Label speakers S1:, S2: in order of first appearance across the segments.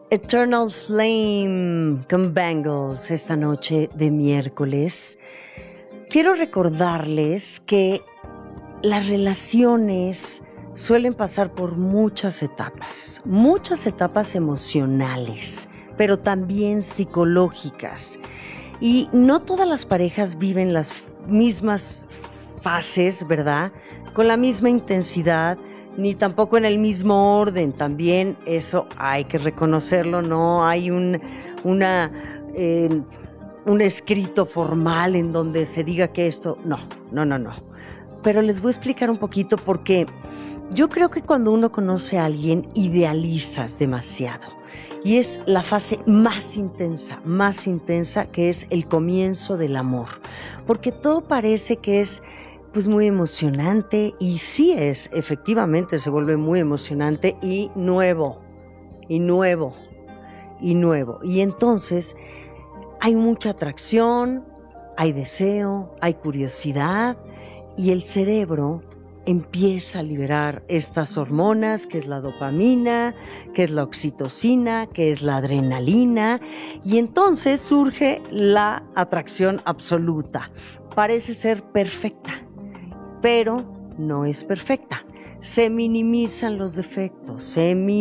S1: Eternal Flame con Bangles esta noche de miércoles. Quiero recordarles que las relaciones suelen pasar por muchas etapas emocionales, pero también psicológicas. Y no todas las parejas viven las mismas fases, ¿verdad? Con la misma intensidad, ni tampoco en el mismo orden. También eso hay que reconocerlo, no hay un escrito formal en donde se diga que esto, no. Pero les voy a explicar un poquito porque yo creo que cuando uno conoce a alguien, idealizas demasiado. Y es la fase más intensa, que es el comienzo del amor. Porque todo parece que es pues muy emocionante, y sí es, efectivamente se vuelve muy emocionante y nuevo. Y entonces hay mucha atracción, hay deseo, hay curiosidad, y el cerebro empieza a liberar estas hormonas, que es la dopamina, que es la oxitocina, que es la adrenalina, y entonces surge la atracción absoluta. Parece ser perfecta, pero no es perfecta. Se minimizan los defectos.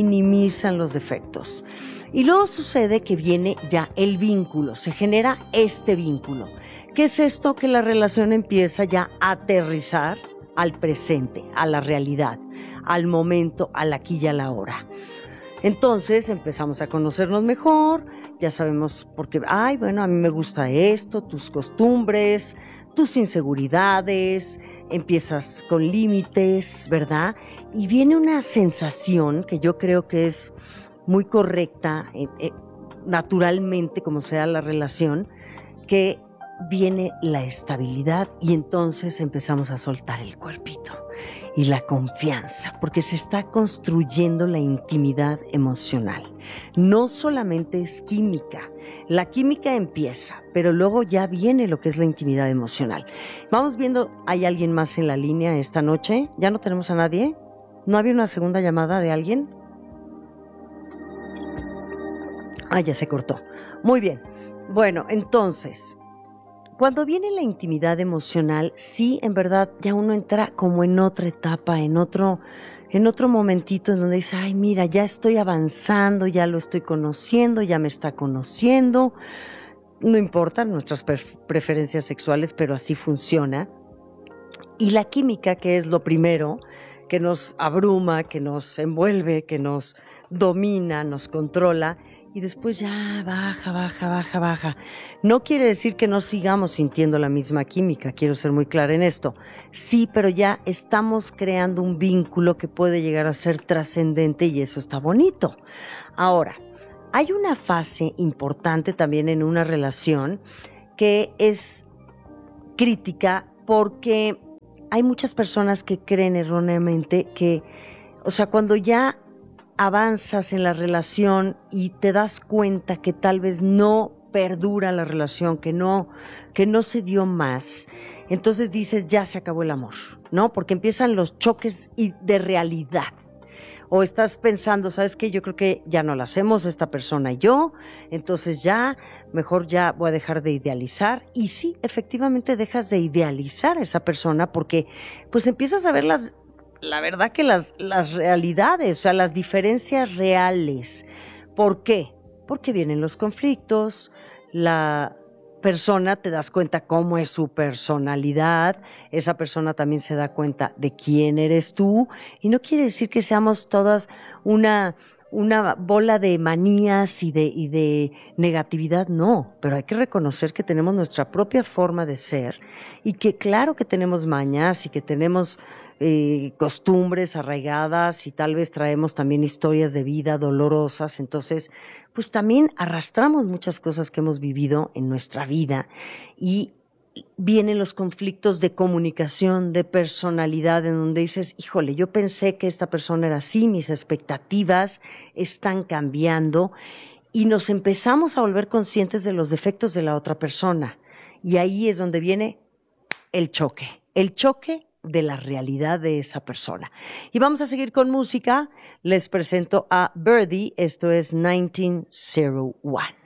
S1: Y luego sucede que viene ya el vínculo, se genera este vínculo. ¿Qué es esto? Que la relación empieza ya a aterrizar al presente, a la realidad, al momento, al aquí y a la hora. Entonces empezamos a conocernos mejor, ya sabemos por qué, a mí me gusta esto, tus costumbres, tus inseguridades, empiezas con límites, ¿verdad? Y viene una sensación que yo creo que es muy correcta, naturalmente, como sea la relación, que viene la estabilidad, y entonces empezamos a soltar el cuerpito y la confianza, porque se está construyendo la intimidad emocional. No solamente es química, la química empieza, pero luego ya viene lo que es la intimidad emocional. Vamos viendo, ¿hay alguien más en la línea esta noche? ¿Ya no tenemos a nadie? ¿No había una segunda llamada de alguien? Ya se cortó. Muy bien. Bueno, entonces, cuando viene la intimidad emocional, sí, en verdad, ya uno entra como en otra etapa, en otro momentito en donde dice, mira, ya estoy avanzando, ya lo estoy conociendo, ya me está conociendo. No importan nuestras preferencias sexuales, pero así funciona. Y la química, que es lo primero, que nos abruma, que nos envuelve, que nos domina, nos controla, y después ya baja. No quiere decir que no sigamos sintiendo la misma química, quiero ser muy clara en esto. Sí, pero ya estamos creando un vínculo que puede llegar a ser trascendente, y eso está bonito. Ahora, hay una fase importante también en una relación que es crítica, porque hay muchas personas que creen erróneamente que, cuando ya avanzas en la relación y te das cuenta que tal vez no perdura la relación, que no se dio más, entonces dices, ya se acabó el amor, ¿no? Porque empiezan los choques de realidad. O estás pensando, ¿sabes qué? Yo creo que ya no la hacemos esta persona y yo, entonces mejor ya voy a dejar de idealizar. Y sí, efectivamente dejas de idealizar a esa persona, porque pues empiezas a ver la verdad que las realidades, las diferencias reales. ¿Por qué? Porque vienen los conflictos, la persona, te das cuenta cómo es su personalidad, esa persona también se da cuenta de quién eres tú, y no quiere decir que seamos todas una bola de manías y de negatividad, no, pero hay que reconocer que tenemos nuestra propia forma de ser, y que claro que tenemos mañas y que tenemos costumbres arraigadas, y tal vez traemos también historias de vida dolorosas. Entonces, pues también arrastramos muchas cosas que hemos vivido en nuestra vida, y vienen los conflictos de comunicación, de personalidad, en donde dices, híjole, yo pensé que esta persona era así, mis expectativas están cambiando, y nos empezamos a volver conscientes de los defectos de la otra persona, y ahí es donde viene el choque de la realidad de esa persona. Y vamos a seguir con música. Les presento a Birdie. Esto es 1901.